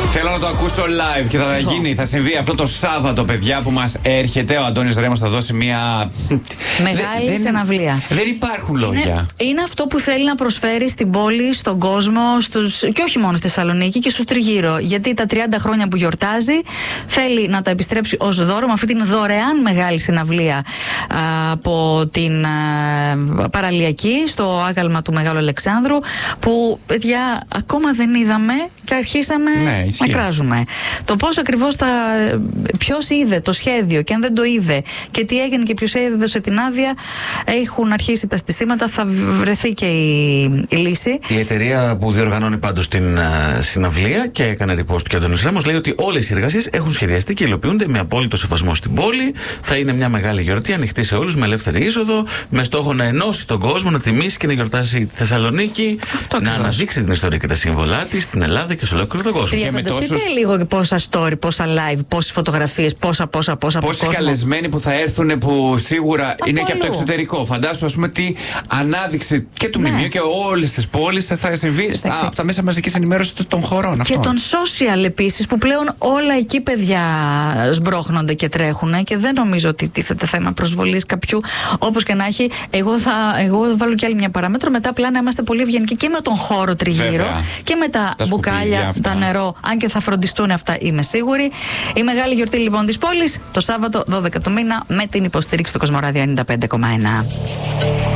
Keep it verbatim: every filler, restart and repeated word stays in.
Θέλω να το ακούσω live και θα γίνει, θα συμβεί αυτό το Σάββατο, παιδιά, που μας έρχεται. Ο Αντώνης Ρέμος θα δώσει μια μεγάλη συναυλία. Δεν υπάρχουν λόγια. Είναι, είναι αυτό που θέλει να προσφέρει στην πόλη, στον κόσμο, στους, και όχι μόνο στη Θεσσαλονίκη και στους τριγύρω. Γιατί τα τριάντα χρόνια που γιορτάζει θέλει να τα επιστρέψει ως δώρο με αυτή την δωρεάν μεγάλη συναυλία α, από την α, παραλιακή στο άγαλμα του Μεγάλου Αλεξάνδρου. Που, παιδιά, ακόμα δεν είδαμε και αρχίσαμε ναι, να κράζουμε. Το πώς ακριβώς θα. Ποιος είδε το σχέδιο και αν δεν το είδε και τι έγινε και ποιος έδωσε την άδεια, έχουν αρχίσει τα στισίματα, θα βρεθεί και η, η λύση. Η εταιρεία που διοργανώνει πάντως την uh, συναυλία και έκανε repost και ο Αντώνης Ρέμος λέει ότι όλες οι εργασίες έχουν σχεδιαστεί και υλοποιούνται με απόλυτο σεβασμό στην πόλη. Θα είναι μια μεγάλη γιορτή ανοιχτή σε όλους με ελεύθερη είσοδο, με στόχο να ενώσει τον κόσμο, να τιμήσει και να γιορτάσει τη Θεσσαλονίκη, αυτό να αναδείξει την ιστορία και τα σύμβολά της στην Ελλάδα και σε ολόκληρο τον κόσμο. Και φανταστείτε τόσους... λίγο πόσα story, πόσα live, πόσες φωτογραφίες, πόσα, πόσα, πόσα. Πόσοι καλεσμένοι που θα έρθουν που σίγουρα από είναι αλλού. Και από το εξωτερικό. Φαντάσου, ας πούμε, τι ανάδειξη και του ναι. Μνημείου και όλες τις πόλεις θα συμβεί στα, από τα μέσα μαζικής ενημέρωσης των χωρών. Και των social επίσης, που πλέον όλα εκεί, παιδιά, σμπρώχνονται και τρέχουν και δεν νομίζω ότι τίθεται θέμα προσβολής κάποιου. Όπως και να έχει, εγώ θα εγώ βάλω κι άλλη μια παράμετρο. Μετά απλά να είμαστε πολύ ευγενικοί και με τον χώρο τριγύρω. Βέβαια. Και με τα, τα μπουκάλια, τα νερό. Αν και θα φροντιστούν αυτά, είμαι σίγουρη. Η μεγάλη γιορτή λοιπόν της πόλης το Σάββατο δώδεκα του μήνα με την υποστήριξη του Κοσμοράδιο ενενήντα πέντε κόμμα ένα.